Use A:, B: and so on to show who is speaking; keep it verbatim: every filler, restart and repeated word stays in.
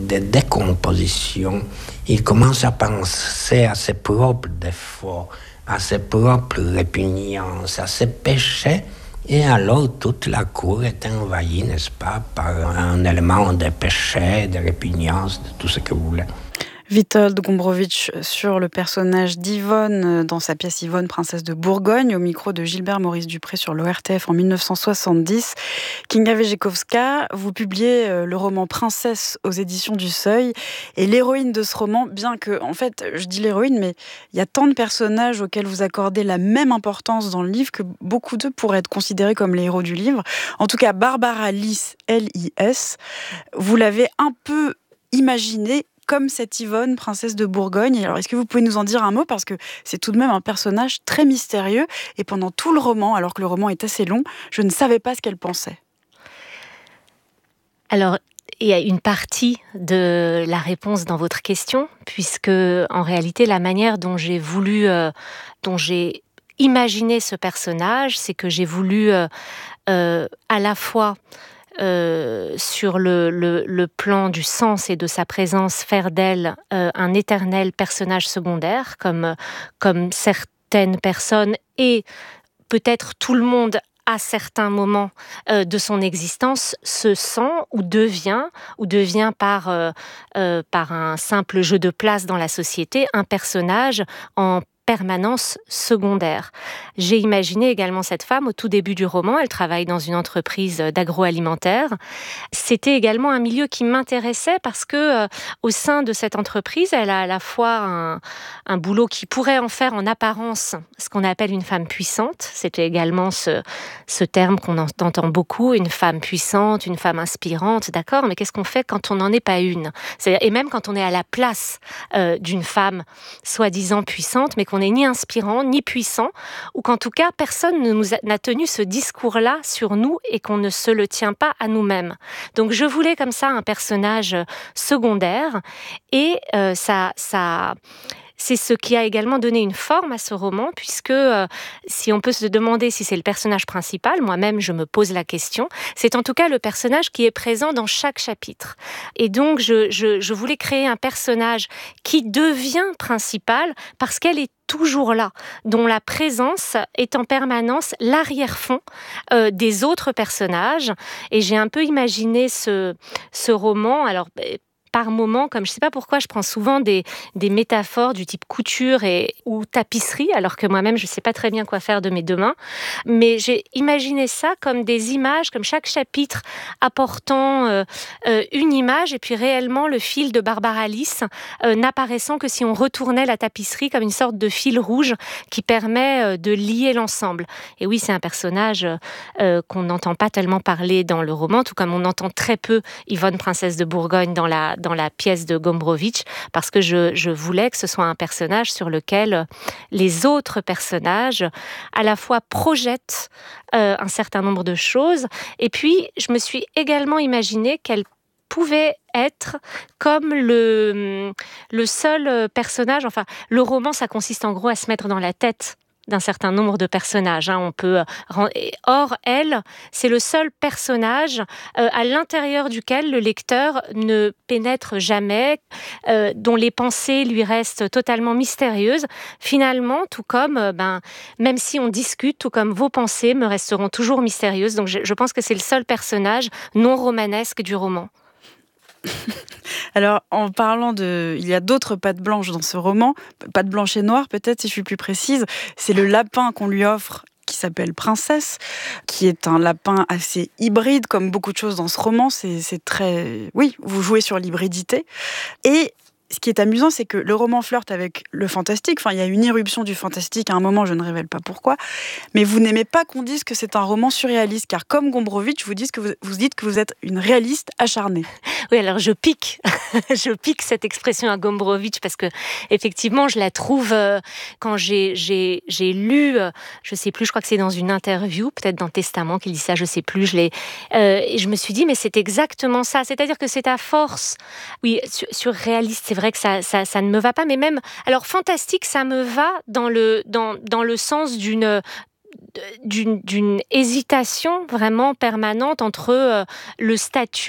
A: de décomposition, il commence à penser à ses propres défauts, à ses propres répugnances, à ses péchés, et alors toute la cour est envahie, n'est-ce pas, par un élément de péché, de répugnance, de tout ce que vous voulez.
B: Witold Gombrowicz sur le personnage d'Yvonne dans sa pièce Yvonne, princesse de Bourgogne, au micro de Gilbert Maurice Dupré sur l'O R T F en dix-neuf cent soixante-dix. Kinga Wierzchowska, vous publiez le roman Princesse aux éditions du Seuil. Et l'héroïne de ce roman, bien que, en fait, je dis l'héroïne, mais il y a tant de personnages auxquels vous accordez la même importance dans le livre que beaucoup d'eux pourraient être considérés comme les héros du livre. En tout cas, Barbara Lys, L I S, vous l'avez un peu imaginée comme cette Yvonne, princesse de Bourgogne. Alors, est-ce que vous pouvez nous en dire un mot ? Parce que c'est tout de même un personnage très mystérieux. Et pendant tout le roman, alors que le roman est assez long, je ne savais pas ce qu'elle pensait.
C: Alors, il y a une partie de la réponse dans votre question, puisque, en réalité, la manière dont j'ai voulu, euh, dont j'ai imaginé ce personnage, c'est que j'ai voulu euh, euh, à la fois Euh, sur le, le, le plan du sens et de sa présence, faire d'elle euh, un éternel personnage secondaire, comme, comme certaines personnes et peut-être tout le monde à certains moments euh, de son existence se sent ou devient, ou devient par, euh, euh, par un simple jeu de place dans la société, un personnage en permanence secondaire. J'ai imaginé également cette femme au tout début du roman. Elle travaille dans une entreprise d'agroalimentaire. C'était également un milieu qui m'intéressait parce que euh, au sein de cette entreprise, elle a à la fois un, un boulot qui pourrait en faire en apparence ce qu'on appelle une femme puissante. C'était également ce, ce terme qu'on entend beaucoup, une femme puissante, une femme inspirante, d'accord, mais qu'est-ce qu'on fait quand on n'en est pas une ? C'est-à-dire, et même quand on est à la place euh, d'une femme soi-disant puissante, mais qu'on n'est ni inspirant, ni puissant, ou qu'en tout cas, personne ne nous a, n'a tenu ce discours-là sur nous et qu'on ne se le tient pas à nous-mêmes. Donc, je voulais comme ça un personnage secondaire et euh, ça... ça c'est ce qui a également donné une forme à ce roman, puisque euh, si on peut se demander si c'est le personnage principal, moi-même je me pose la question, c'est en tout cas le personnage qui est présent dans chaque chapitre. Et donc je, je, je voulais créer un personnage qui devient principal parce qu'elle est toujours là, dont la présence est en permanence l'arrière-fond euh, des autres personnages. Et j'ai un peu imaginé ce, ce roman, alors par moment, comme je ne sais pas pourquoi, je prends souvent des, des métaphores du type couture et, ou tapisserie, alors que moi-même, je ne sais pas très bien quoi faire de mes deux mains. Mais j'ai imaginé ça comme des images, comme chaque chapitre apportant euh, euh, une image, et puis réellement le fil de Barbara Lys euh, n'apparaissant que si on retournait la tapisserie comme une sorte de fil rouge qui permet euh, de lier l'ensemble. Et oui, c'est un personnage euh, qu'on n'entend pas tellement parler dans le roman, tout comme on entend très peu Yvonne, princesse de Bourgogne, dans la dans la pièce de Gombrowicz, parce que je, je voulais que ce soit un personnage sur lequel les autres personnages à la fois projettent euh, un certain nombre de choses, et puis je me suis également imaginé qu'elle pouvait être comme le, le seul personnage, enfin le roman ça consiste en gros à se mettre dans la tête d'un certain nombre de personnages. Hein. On peut... Or, elle, c'est le seul personnage euh, à l'intérieur duquel le lecteur ne pénètre jamais, euh, dont les pensées lui restent totalement mystérieuses. Finalement, tout comme, euh, ben, même si on discute, tout comme vos pensées me resteront toujours mystérieuses. Donc, je, je pense que c'est le seul personnage non romanesque du roman.
B: Alors, en parlant de... Il y a d'autres pattes blanches dans ce roman, pattes blanches et noires peut-être, si je suis plus précise. C'est le lapin qu'on lui offre, qui s'appelle Princesse, qui est un lapin assez hybride, comme beaucoup de choses dans ce roman. C'est, c'est très... Oui, vous jouez sur l'hybridité. Et ce qui est amusant, c'est que le roman flirte avec le fantastique. Enfin, il y a une irruption du fantastique à un moment, je ne révèle pas pourquoi. Mais vous n'aimez pas qu'on dise que c'est un roman surréaliste, car comme Gombrowicz, vous dites que vous, vous dites que vous êtes une réaliste acharnée.
C: Oui, alors je pique, je pique cette expression à Gombrowicz parce que effectivement, je la trouve euh, quand j'ai j'ai j'ai lu, euh, je sais plus, je crois que c'est dans une interview, peut-être dans Testament qu'il dit ça, je sais plus. Je l'ai euh, et je me suis dit mais c'est exactement ça. C'est-à-dire que c'est à force, oui, sur, surréaliste, c'est vrai que ça ça ça ne me va pas, mais même alors fantastique, ça me va dans le dans dans le sens d'une d'une, d'une hésitation vraiment permanente entre euh, le statut